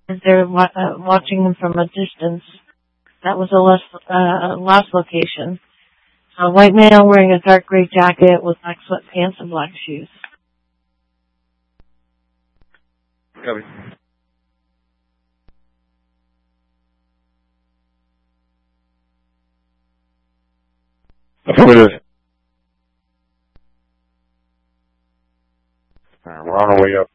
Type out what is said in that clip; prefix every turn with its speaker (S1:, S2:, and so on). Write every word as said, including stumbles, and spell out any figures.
S1: as they're wa- uh, watching them from a distance. That was the last, uh, last location. A white male wearing a dark gray jacket with black sweatpants and black shoes.
S2: Copy. Affirmative. Alright, we're on our way up.